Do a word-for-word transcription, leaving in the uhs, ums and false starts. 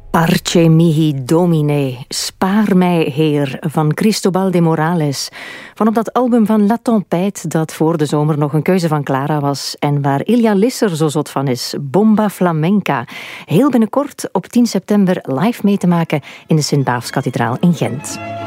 Parce mihi domine, spaar mij Heer, van Cristobal de Morales. Van op dat album van La Tempête, dat voor de zomer nog een keuze van Clara was en waar Ilja Lisser zo zot van is, Bomba Flamenca. Heel binnenkort op tien september live mee te maken in de Sint-Baafskathedraal in Gent.